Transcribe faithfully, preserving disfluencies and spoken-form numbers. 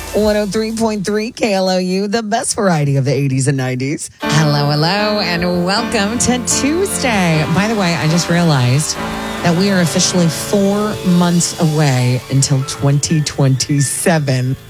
one oh three point three K L O U, the best variety of the eighties and nineties. Hello, hello, and welcome to Tuesday. By the way, I just realized that we are officially four months away until twenty twenty-seven.